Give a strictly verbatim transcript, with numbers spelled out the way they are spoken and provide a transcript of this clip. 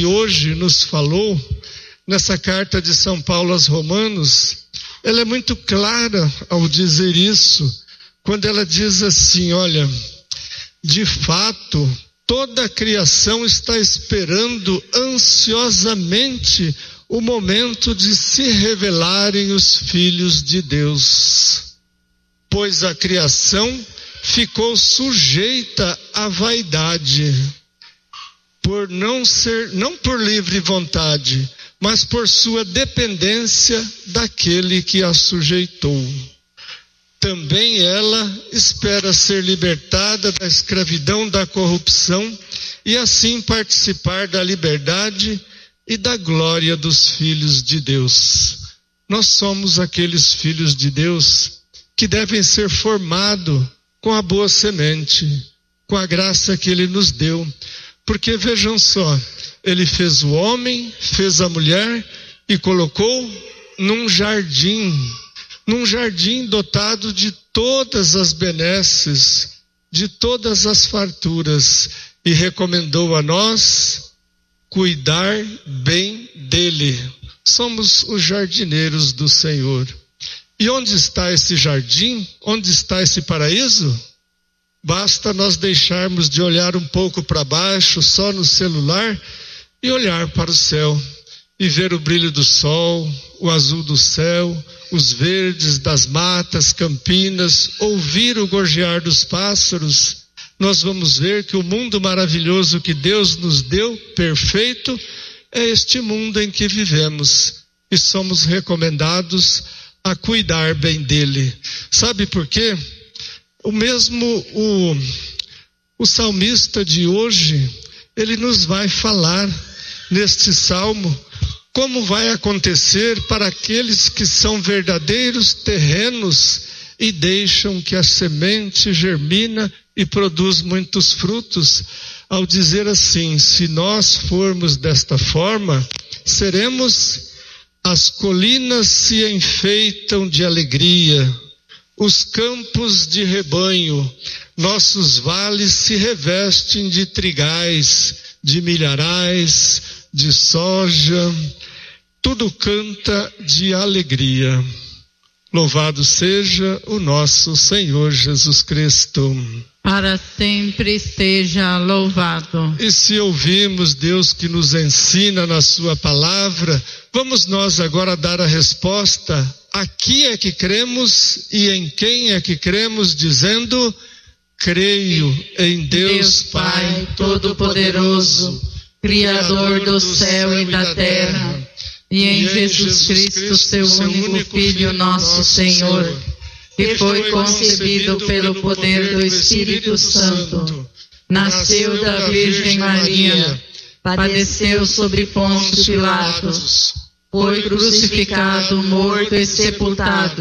que hoje nos falou, nessa carta de São Paulo aos Romanos, ela é muito clara ao dizer isso, quando ela diz assim, olha, de fato, toda a criação está esperando ansiosamente o momento de se revelarem os filhos de Deus, pois a criação ficou sujeita à vaidade, por não ser, não por livre vontade, mas por sua dependência daquele que a sujeitou. Também ela espera ser libertada da escravidão da corrupção e assim participar da liberdade e da glória dos filhos de Deus. Nós somos aqueles filhos de Deus que devem ser formados com a boa semente, com a graça que Ele nos deu. Porque vejam só, Ele fez o homem, fez a mulher e colocou num jardim, num jardim dotado de todas as benesses, de todas as farturas, e recomendou a nós cuidar bem dele. Somos os jardineiros do Senhor. E onde está esse jardim? Onde está esse paraíso? Basta nós deixarmos de olhar um pouco para baixo, só no celular, e olhar para o céu, e ver o brilho do sol, o azul do céu, os verdes das matas, campinas, ouvir o gorjear dos pássaros. Nós vamos ver que o mundo maravilhoso que Deus nos deu, perfeito, é este mundo em que vivemos, e somos recomendados a cuidar bem dele. Sabe por quê? O mesmo, o, o salmista de hoje, ele nos vai falar neste salmo como vai acontecer para aqueles que são verdadeiros terrenos e deixam que a semente germina e produz muitos frutos, ao dizer assim, se nós formos desta forma, seremos, as colinas se enfeitam de alegria, os campos de rebanho, nossos vales se revestem de trigais, de milharais, de soja, tudo canta de alegria. Louvado seja o nosso Senhor Jesus Cristo. Para sempre seja louvado. E se ouvimos Deus que nos ensina na sua palavra, vamos nós agora dar a resposta. Aqui é que cremos e em quem é que cremos, dizendo, creio em Deus, Deus Pai Todo-Poderoso, Criador do céu e da terra, e em Jesus Cristo, seu único Filho, nosso Senhor, que foi concebido pelo poder do Espírito Santo, nasceu da Virgem Maria, padeceu sobre Pôncio Pilatos, foi crucificado, morto e sepultado,